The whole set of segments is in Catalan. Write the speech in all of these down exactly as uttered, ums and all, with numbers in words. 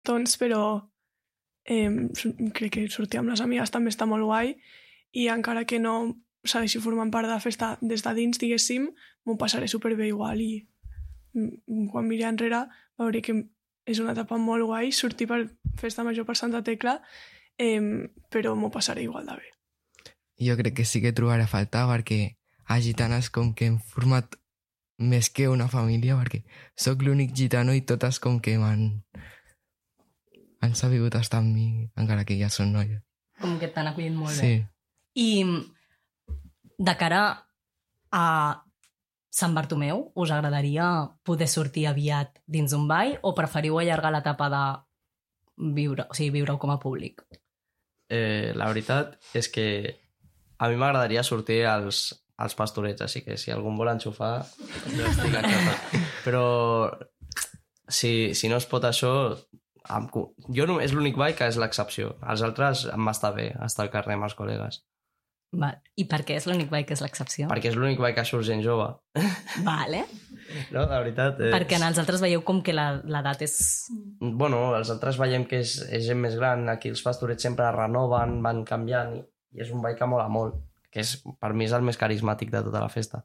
tons, però eh, crec que sortir amb les amigues també està molt guai i encara que no segueixi formant part de la festa des de dins, diguéssim, m'ho passaré superbé igual i quan miri enrere veuré que és una etapa molt guai sortir per festa major per Santa Tecla, eh, però m'ho passaré igual de bé. Jo crec que sí que trobaré a faltar perquè a gitanes com que hem format més que una família, perquè sóc l'únic gitano i totes com que m'han han sabut estar amb mi encara que ja són noies. Com que t'han acollit molt Sí. bé. I de cara a Sant Bartomeu, us agradaria poder sortir aviat dins un ball o preferiu allargar l'etapa de viure, o sigui, viure-ho com a públic? Eh, la veritat és que a mi m'agradaria sortir als, als pastorets, així que si algú em vol enxufar, jo estic enxufat. Però si, si no es pot això, amb, jo no, és l'únic ball que és l'excepció. Els altres em va estar bé, estar al carrer amb els col·legues. Va. I per què és l'únic ball que és l'excepció? Perquè és l'únic ball que surt gent jove. Vale. No, la veritat... És... Perquè en els altres veieu com que la- l'edat és... Bueno, els altres veiem que és, és gent més gran, aquí els pastorets sempre es renoven, van canviant, i, i és un ball que mola molt, que és, per mi és el més carismàtic de tota la festa.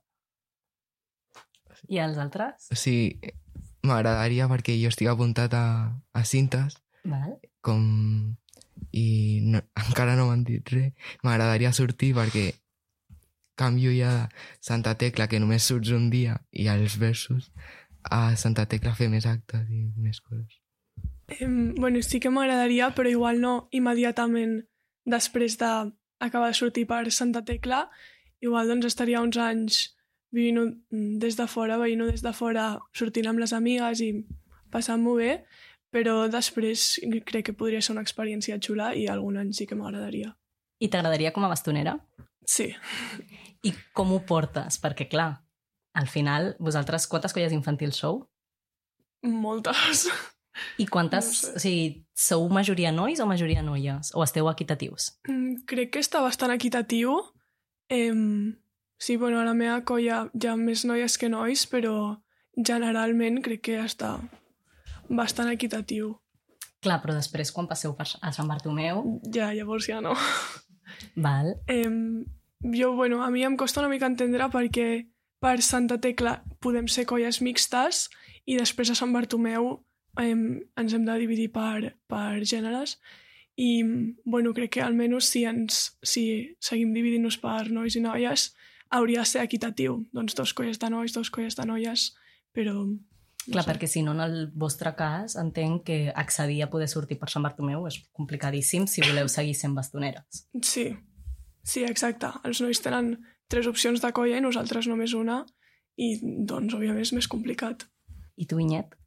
I els altres? O sigui, m'agradaria perquè jo estic apuntat a, a cintes, Val. com... i no, encara no m'han dit res. M'agradaria sortir perquè canvio ja de Santa Tecla, que només surts un dia, i als versos, a Santa Tecla fer més actes i més coses. Eh, bueno, sí que m'agradaria, però igual no immediatament després d'acabar de sortir per Santa Tecla. Igual doncs estaria uns anys vivint-ho des de fora, veient-ho des de fora, sortint amb les amigues i passant-m'ho bé, però després crec que podria ser una experiència xula i algun any sí que m'agradaria. I t'agradaria com a bastonera? Sí. I com ho portes? Perquè, clar, al final, vosaltres quantes colles infantils sou? Moltes. I quantes... No sé. O sigui, sou majoria nois o majoria noies? O esteu equitatius? Mm, Crec que està bastant equitatiu. Eh, sí, bueno, a la meva colla hi ha més noies que nois, però generalment crec que està bastant equitatiu. Clar, però després, quan passeu per a Sant Bartomeu... Ja, llavors ja no. Val. Eh, jo, bueno, a mi em costa una mica entendre perquè per Santa Tecla podem ser colles mixtes i després a Sant Bartomeu eh, ens hem de dividir per, per gèneres i, bueno, crec que almenys si, ens, si seguim dividint-nos per nois i noies hauria de ser equitatiu. Doncs dos colles de nois, dos colles de noies, però... No Clar, sé. perquè si no, en el vostre cas, entenc que accedir a poder sortir per Sant Bartomeu és complicadíssim si voleu seguir sent bastoneres. Sí, sí, exacte. Els nois tenen tres opcions de colla i nosaltres només una i, doncs, òbviament és més complicat. I tu, Inyet?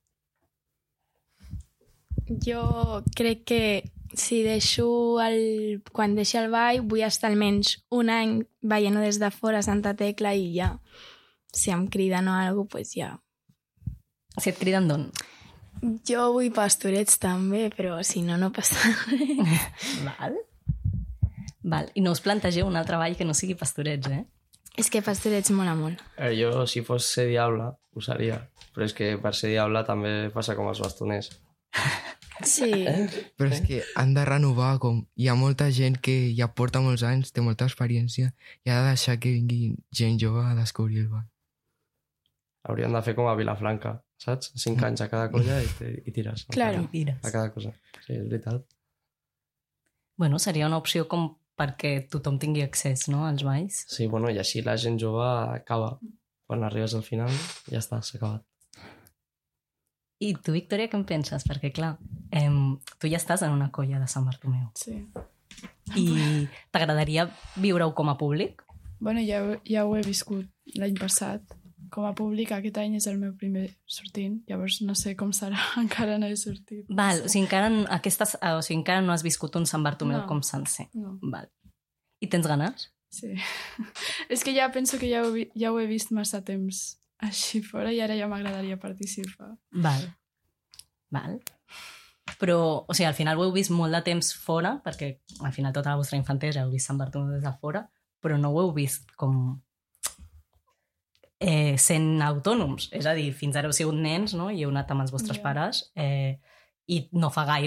Jo crec que si deixo el... quan deixi el ball vull estar almenys un any veient-ho des de fora a Santa Tecla i ja, si em criden o alguna cosa, pues ja. Si et criden d'on? Jo vull pastorets també, però si no, no passa res. Val. Val. I no us plantegeu un altre ball que no sigui pastorets, eh? És que pastorets mola molt. Eh, jo, si fos ser diable, ho seria. Però és que per ser diable també passa com els bastoners. Sí. Però és que han de renovar, com hi ha molta gent que ja porta molts anys, té molta experiència, i ha de deixar que vingui gent jove a descobrir el ball. Hauríem de fer com a Vilafranca, saps? Cinc anys a cada colla i, i tires. Claro. A cada, a cada cosa. Sí, és veritat. Bueno, seria una opció com perquè tothom tingui accés, no?, als balls. Sí, bueno, i així la gent jove acaba. Quan arribes al final, ja està, s'ha acabat. I tu, Victòria, què en penses? Perquè, clar, em, tu ja estàs en una colla de Sant Bartomeu. Sí. I t'agradaria viure-ho com a públic? Bueno, ja, ja ho he viscut l'any passat. Com a públic, aquest any és el meu primer sortint, llavors no sé com serà, encara no he sortit. Val, o sigui, encara, aquestes, o sigui, encara no has viscut un Sant Bartomeu No. com sencer. No. Val. I tens ganes? Sí. És que ja penso que ja ho, vi- ja ho he vist massa temps així fora i ara ja m'agradaria participar. Val. Val. Però, o sigui, al final ho heu vist molt de temps fora, perquè al final tota la vostra infantesa heu vist Sant Bartomeu des de fora, però no ho heu vist com eh, sent autònoms. És a dir, fins ara heu sigut nens, no?, i heu anat amb els vostres Ja. pares, eh, i no fa gaire